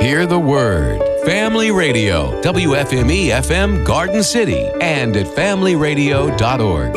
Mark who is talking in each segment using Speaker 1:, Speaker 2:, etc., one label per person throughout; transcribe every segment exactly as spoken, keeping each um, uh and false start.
Speaker 1: Hear the word. Family Radio, W F M E F M Garden City, and at family radio dot org.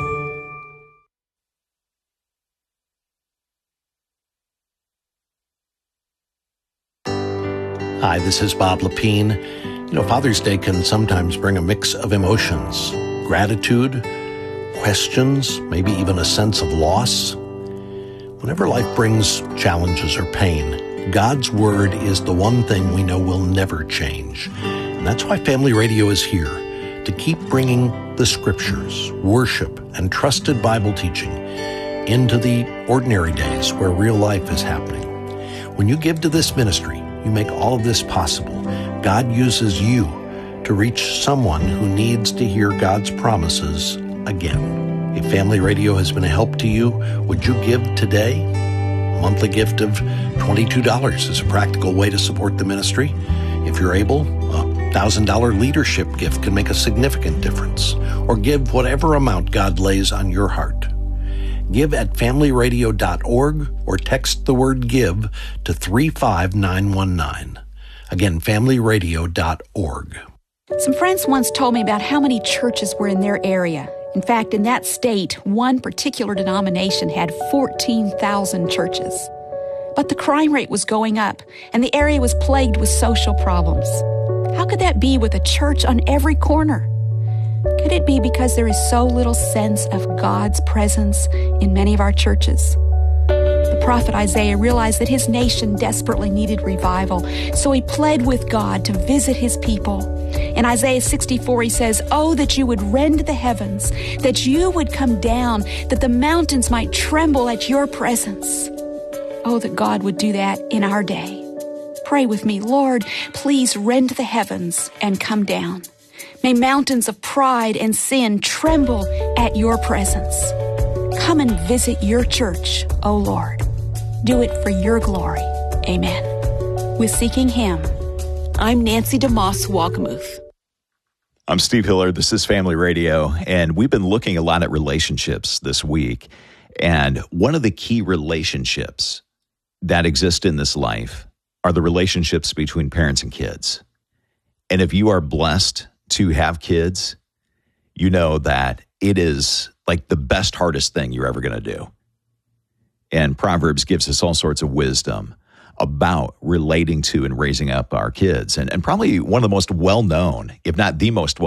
Speaker 2: Hi, this is Bob Lepine. You know, Father's Day can sometimes bring a mix of emotions, gratitude, questions, maybe even a sense of loss. Whenever life brings challenges or pain, God's Word is the one thing we know will never change. And that's why Family Radio is here, to keep bringing the Scriptures, worship, and trusted Bible teaching into the ordinary days where real life is happening. When you give to this ministry, you make all of this possible. God uses you to reach someone who needs to hear God's promises again. If Family Radio has been a help to you, would you give today? A monthly gift of twenty-two dollars is a practical way to support the ministry. If you're able, a one thousand dollars leadership gift can make a significant difference. Or give whatever amount God lays on your heart. Give at family radio dot org or text the word GIVE to three five nine one nine. Again, family radio dot org.
Speaker 3: Some friends once told me about how many churches were in their area. In fact, in that state, one particular denomination had fourteen thousand churches. But the crime rate was going up, and the area was plagued with social problems. How could that be with a church on every corner? Could it be because there is so little sense of God's presence in many of our churches? The prophet Isaiah realized that his nation desperately needed revival, so he pled with God to visit his people. In Isaiah sixty-four, he says, "Oh, that you would rend the heavens, that you would come down, that the mountains might tremble at your presence." Oh, that God would do that in our day. Pray with me, Lord, please rend the heavens and come down. May mountains of pride and sin tremble at your presence. Come and visit your church, O Lord. Do it for your glory. Amen. With Seeking Him, I'm Nancy DeMoss Walkamuth.
Speaker 4: I'm Steve Hiller. This is Family Radio, and we've been looking a lot at relationships this week. And one of the key relationships that exist in this life are the relationships between parents and kids. And if you are blessed to have kids, you know that it is like the best, hardest thing you're ever going to do. And Proverbs gives us all sorts of wisdom about relating to and raising up our kids. And, and probably one of the most well-known, if not the most well